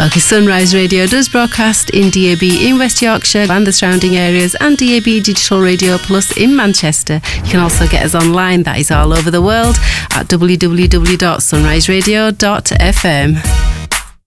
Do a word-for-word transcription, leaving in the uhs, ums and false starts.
Okay, Sunrise Radio does broadcast in D A B in West Yorkshire and the surrounding areas, and D A B Digital Radio Plus in Manchester. You can also get us online, that is all over the world, at w w w dot sunrise radio dot f m.